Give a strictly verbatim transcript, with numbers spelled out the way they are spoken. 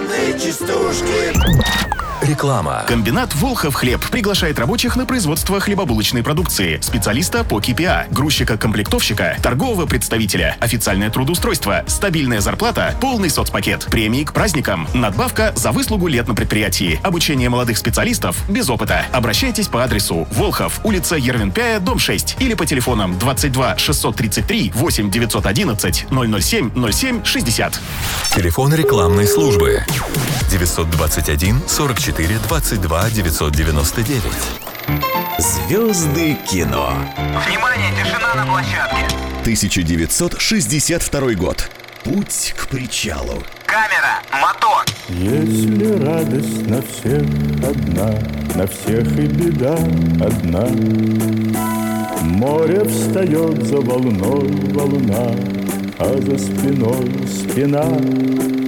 Районные частушки. Реклама. Комбинат «Волхов хлеб» приглашает рабочих на производство хлебобулочной продукции, специалиста по ка пи а, грузчика-комплектовщика, торгового представителя, официальное трудоустройство, стабильная зарплата, полный соцпакет, премии к праздникам, надбавка за выслугу лет на предприятии, обучение молодых специалистов без опыта. Обращайтесь по адресу Волхов, улица Ервенпяя, дом шесть, или по телефонам двадцать два шестьсот тридцать три восемь девятьсот одиннадцать ноль ноль семь ноль семь шестьдесят. Телефон рекламной службы девятьсот двадцать один сорок четыре двадцать два девятьсот девяносто девять. Звезды кино. Внимание, тишина на площадке. тысяча девятьсот шестьдесят второй год. Путь к причалу. Камера, мотор. Если радость на всех одна, на всех и беда одна, море встает за волной волна, а за спиной спина.